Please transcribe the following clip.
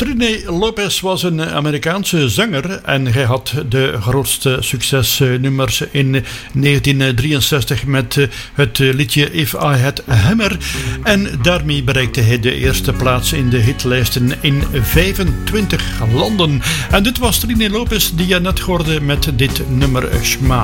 Trini Lopez was een Amerikaanse zanger en hij had de grootste succesnummers in 1963 met het liedje If I Had a Hammer en daarmee bereikte hij de eerste plaats in de hitlijsten in 25 landen. En dit was Trini Lopez die je net hoorde met dit nummer Schma.